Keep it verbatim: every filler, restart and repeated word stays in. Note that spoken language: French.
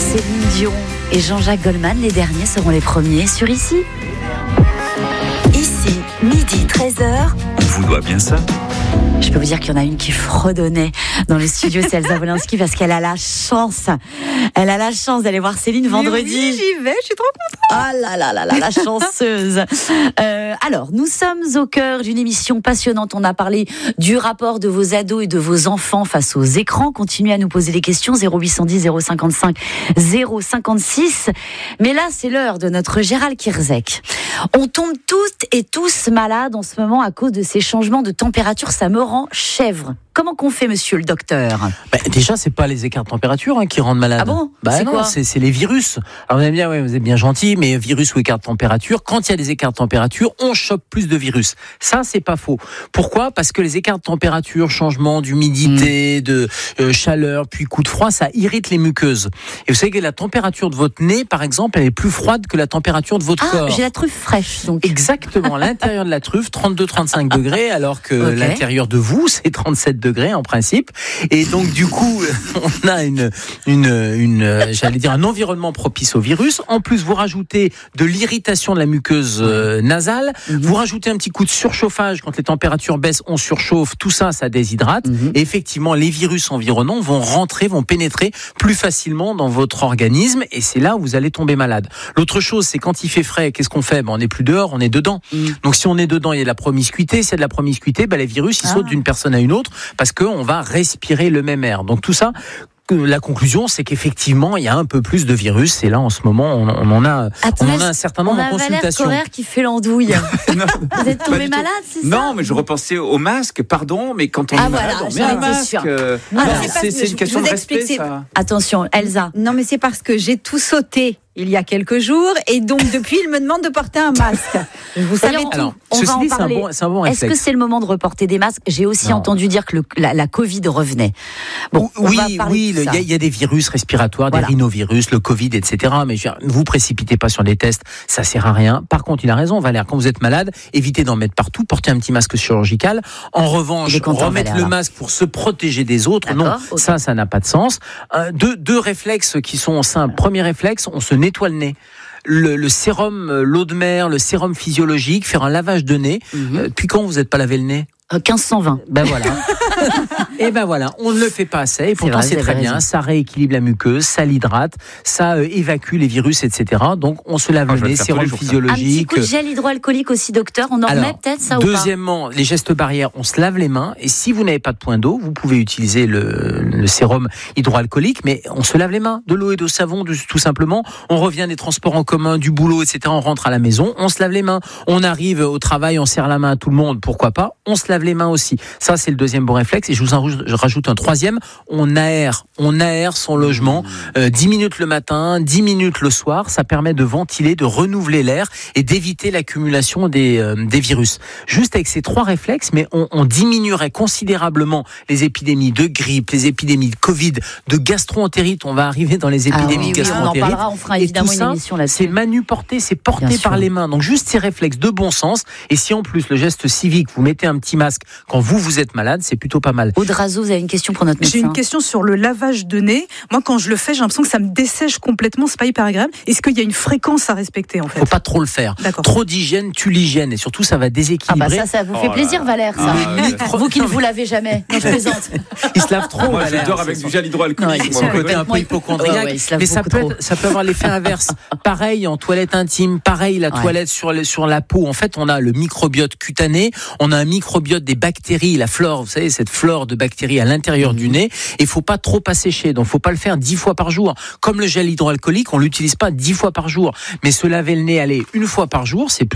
Céline Dion et Jean-Jacques Goldman, les derniers seront les premiers sur Ici. Ici, midi treize heures. On vous doit bien ça. Je peux vous dire qu'il y en a une qui fredonnait dans le studio, c'est Elsa Wolinski, parce qu'elle a la chance. Elle a la chance d'aller voir Céline vendredi. Oui, j'y vais, je suis trop contente. Ah là là là là, la chanceuse. Euh, alors, nous sommes au cœur d'une émission passionnante. On a parlé du rapport de vos ados et de vos enfants face aux écrans. Continuez à nous poser des questions. zéro huit cent dix, zéro cinquante-cinq, zéro cinquante-six. Mais là, c'est l'heure de notre Gérald Kierzek. On tombe toutes et tous malades en ce moment à cause de ces changements de température. Ça me rend chèvre. Comment qu'on fait, monsieur le docteur ? Bah, déjà, c'est pas les écarts de température hein, qui rendent malade. Ah bon ? Bah c'est non, quoi c'est, c'est les virus. Alors vous allez me dire, ouais, vous êtes bien gentil, mais virus ou écart de température, quand il y a des écarts de température, on chope plus de virus. Ça, c'est pas faux. Pourquoi ? Parce que les écarts de température, changement d'humidité, mmh. de euh, chaleur, puis coup de froid, ça irrite les muqueuses. Et vous savez que la température de votre nez, par exemple, elle est plus froide que la température de votre ah, corps. J'ai la truffe fraîche, donc. Exactement. L'intérieur de la truffe, trente-deux à trente-cinq degrés, alors que okay. l'intérieur de vous, c'est trente-sept degrés en principe. Et donc du coup, on a une, une, une, j'allais dire un environnement propice au virus. En plus, vous rajoutez de l'irritation de la muqueuse euh, nasale. Mm-hmm. Vous rajoutez un petit coup de surchauffage quand les températures baissent, on surchauffe. Tout ça, ça déshydrate. Mm-hmm. Et effectivement, les virus environnants vont rentrer, vont pénétrer plus facilement dans votre organisme. Et c'est là où vous allez tomber malade. L'autre chose, c'est quand il fait frais, qu'est-ce qu'on fait ? Ben, on n'est plus dehors, on est dedans. Mm. Donc si on est dedans, il y a de la promiscuité. S'il y a de la promiscuité, ben, les virus, ils ah. sautent d'une personne à une autre parce qu'on va respirer le même air. Donc tout ça, la conclusion, c'est qu'effectivement, il y a un peu plus de virus. Et là, en ce moment, on, on en a, Attends, on en a un certain nombre en consultation. On a Valère Correr qui fait l'andouille. Vous êtes tombé malade, c'est ça ? Non, mais je repensais au masque. Pardon, mais quand on ah est voilà, malade, on met un masque. Euh, non, non, c'est, c'est, c'est une question de respect, c'est... ça. Attention, Elsa. Non, mais c'est parce que j'ai tout sauté il y a quelques jours, et donc depuis, il me demande de porter un masque. Vous savez tout. Alors, on ceci va en dit, parler. C'est un bon, c'est un bon Est-ce que c'est le moment de reporter des masques ? J'ai aussi non. entendu dire que le, la, la Covid revenait. Bon, oui, on va parler oui, il y, y a des virus respiratoires, voilà. des rhinovirus, le Covid, et cetera. Mais ne vous précipitez pas sur les tests, ça sert à rien. Par contre, il a raison, Valère. Quand vous êtes malade, évitez d'en mettre partout. Portez un petit masque chirurgical. En revanche, content, remettre Valère, le masque pour se protéger des autres, D'accord, non, okay. ça, ça n'a pas de sens. Euh, deux, deux réflexes qui sont simples. Premier réflexe, on se nettoie le nez. Le, le sérum, l'eau de mer, le sérum physiologique, faire un lavage de nez. Mm-hmm. Euh, puis quand vous n'êtes pas lavé le nez ? quinze cent vingt. Ben voilà. Et ben voilà, on ne le fait pas assez. Et pourtant, c'est, vrai, c'est très bien. Raison. Ça rééquilibre la muqueuse, ça l'hydrate, ça euh, évacue les virus, et cetera. Donc, on se lave ah, le nez, sérum physiologique. Un petit coup de gel hydroalcoolique aussi, docteur. On en Alors, remet peut-être ça ou pas ? Deuxièmement, les gestes barrières, on se lave les mains. Et si vous n'avez pas de point d'eau, vous pouvez utiliser le, le sérum hydroalcoolique, mais on se lave les mains. De l'eau et de savon, de, tout simplement. On revient des transports en commun, du boulot, et cetera. On rentre à la maison, on se lave les mains. On arrive au travail, on serre la main à tout le monde, pourquoi pas ? On se lave les mains aussi. Ça, c'est le deuxième bon réflexe. Et je vous en je rajoute un troisième. On aère, on aère son logement. Euh, dix minutes le matin, dix minutes le soir. Ça permet de ventiler, de renouveler l'air et d'éviter l'accumulation des, euh, des virus. Juste avec ces trois réflexes, mais on, on diminuerait considérablement les épidémies de grippe, les épidémies de Covid, de gastro-entérite. On va arriver dans les épidémies ah oui, de gastro-entérite. Oui, on en parlera, on fera évidemment ça, une émission là-dessus. C'est manuporté, c'est porté Bien par sûr. les mains. Donc juste ces réflexes de bon sens. Et si en plus le geste civique, vous mettez un petit masque quand vous, vous êtes malade, c'est plutôt pas mal. Aude Razo, vous avez une question pour notre médecin ? J'ai une question sur le lavage de nez. Moi, quand je le fais, j'ai l'impression que ça me dessèche complètement, c'est pas hyper agréable. Est-ce qu'il y a une fréquence à respecter, en fait ? Faut pas trop le faire. D'accord. Trop d'hygiène tue l'hygiène et surtout ça va déséquilibrer. Ah bah ça, ça vous fait oh plaisir, Valère, ça. Ah, ouais. Vous qui ne vous lavez jamais. Non, je plaisante. Il se lave trop, Moi, Valère. je dors avec du gel hydroalcoolique. C'est un côté un peu hypocondriaque. Ouais, ouais, mais ça peut, être, ça peut avoir l'effet inverse. Pareil en toilette intime, pareil la ouais. toilette sur, le, sur la peau. En fait, on a le microbiote cutané, on a un microbiote des bactéries, la flore, vous savez, cette flore de bactéries à l'intérieur mmh. du nez. Et il faut pas trop assécher, donc faut pas le faire dix fois par jour. Comme le gel hydroalcoolique, on l'utilise pas dix fois par jour. Mais se laver le nez, allez, une fois par jour, c'est